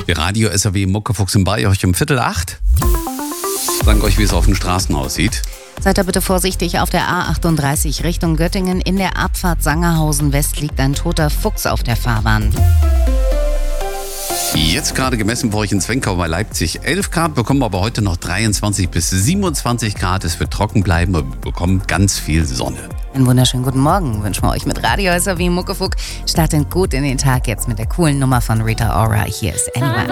Radio SAW Muckefuchs bei euch um 7:45. Sagen euch, wie es auf den Straßen aussieht. Seid da bitte vorsichtig auf der A38 Richtung Göttingen. In der Abfahrt Sangerhausen West liegt ein toter Fuchs auf der Fahrbahn. Jetzt gerade gemessen bei euch in Zwenkau bei Leipzig 11 Grad, bekommen aber heute noch 23 bis 27 Grad. Es wird trocken bleiben und wir bekommen ganz viel Sonne. Einen wunderschönen guten Morgen wünschen wir euch mit Radio SAW Muckefuck. Startet gut in den Tag jetzt mit der coolen Nummer von Rita Ora. Hier ist Anywhere.